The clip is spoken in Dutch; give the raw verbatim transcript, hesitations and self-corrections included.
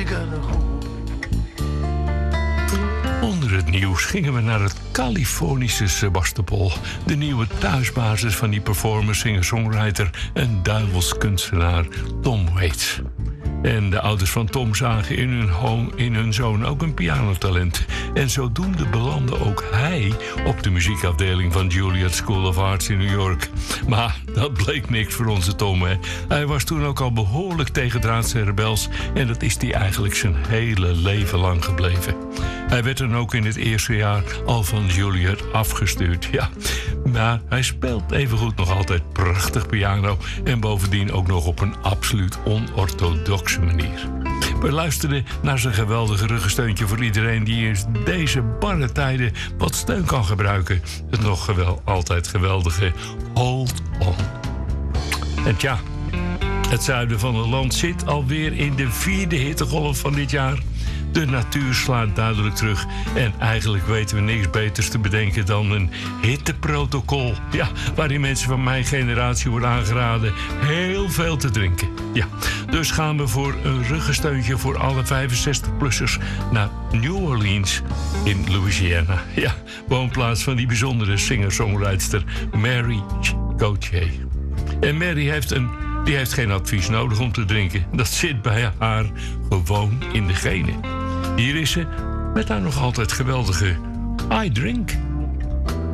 Onder het nieuws gingen we naar het Californische Sebastopol, de nieuwe thuisbasis van die performer, singer-songwriter en duivelskunstenaar Tom Waits. En de ouders van Tom zagen in hun, home, in hun zoon ook een pianotalent. En zodoende belandde ook hij op de muziekafdeling van Juilliard School of Arts in New York. Maar dat bleek niks voor onze Tom, hè. Hij was toen ook al behoorlijk tegendraads en rebels. En dat is hij eigenlijk zijn hele leven lang gebleven. Hij werd dan ook in het eerste jaar al van Juilliard afgestuurd, ja. Maar hij speelt evengoed nog altijd prachtig piano. En bovendien ook nog op een absoluut onorthodoxe manier. We luisterden naar zijn geweldige ruggensteuntje voor iedereen die in deze barre tijden wat steun kan gebruiken. Het nog gewel, altijd geweldige Hold On. En tja, het zuiden van het land zit alweer in de vierde hittegolf van dit jaar. De natuur slaat duidelijk terug. En eigenlijk weten we niks beters te bedenken dan een hitteprotocol. Ja, waarin mensen van mijn generatie worden aangeraden heel veel te drinken. Ja, dus gaan we voor een ruggensteuntje voor alle vijfenzestig-plussers naar New Orleans in Louisiana. Ja, woonplaats van die bijzondere singer-songwriter Mary Gauthier. En Mary heeft een... Die heeft geen advies nodig om te drinken. Dat zit bij haar gewoon in de genen. Hier is ze met haar nog altijd geweldige I Drink.